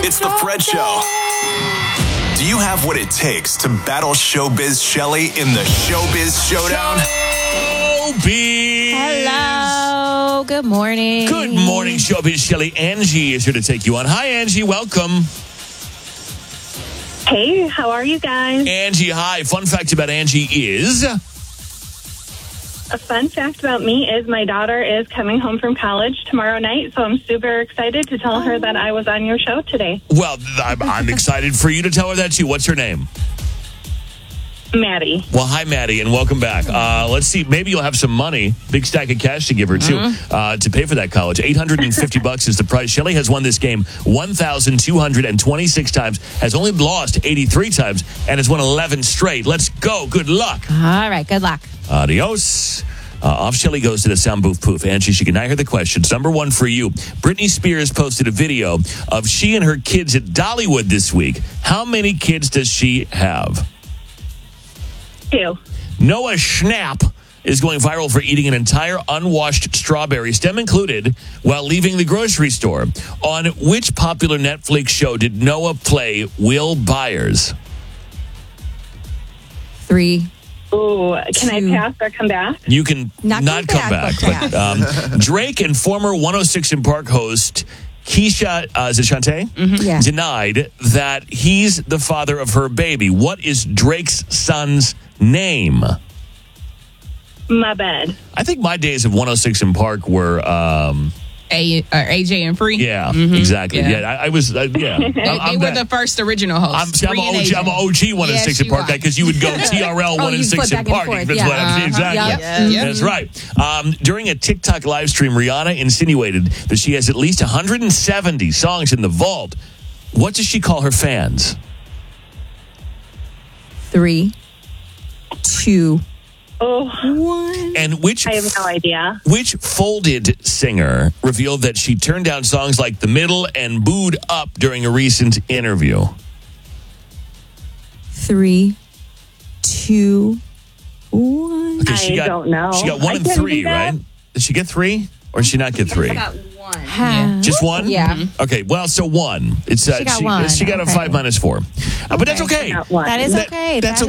It's the Fred Show. Do you have what it takes to battle Showbiz Shelley in the Showbiz Showdown? Showbiz. Hello. Good morning. Good morning, Showbiz Shelley. Angie is here to take you on. Hi, Angie. Welcome. Hey, how are you guys? Angie, hi. Fun fact about Angie is... A fun fact about me is my daughter is coming home from college tomorrow night, so I'm super excited to tell her that I was on your show today. Well, I'm excited for you to tell her that, too. What's her name? Maddie. Well, hi, Maddie, and welcome back. Let's see. Maybe you'll have some money, big stack of cash to give her, too, to pay for that college. $850 is the price. Shelley has won this game 1,226 times, has only lost 83 times, and has won 11 straight. Let's go. Good luck. All right. Good luck. Adios. Off Shelley goes to the sound booth poof. Angie, she can now hear the questions. Number one for you. Britney Spears posted a video of she and her kids at Dollywood this week. How many kids does she have? 2. Noah Schnapp is going viral for eating an entire unwashed strawberry, stem included, while leaving the grocery store. On which popular Netflix show did Noah play Will Byers? 3. Ooh, can I 2. pass or come back? You can not come back. but But, Drake and former 106 in Park host Keisha, is it Shantae? Yeah. Denied that he's the father of her baby. What is Drake's son's name? My bad. I think my days of 106 in Park were... AJ and Free. Yeah, exactly. Yeah. Yeah, I was. Yeah, They were the first original hosts. I'm an OG 106 in Park guy because you would go TRL 106 in Park. That's what I'm saying. Exactly. Yep. That's right. During a TikTok live stream, Rihanna insinuated that she has at least 170 songs in the vault. What does she call her fans? 3, 2, Oh, 1. And which I have no idea. Which Folded singer revealed that she turned down songs like The Middle and Booed Up during a recent interview? 3, 2, 1. Okay, I don't know. She got 1 and I couldn't 3, do that. right? Did she get 3? Or did she not get 3? Just 1? Yeah. Okay, well, so 1. It's She got 1. She got a Okay. 5 minus 4. But that's okay. Got 1. That is okay. That's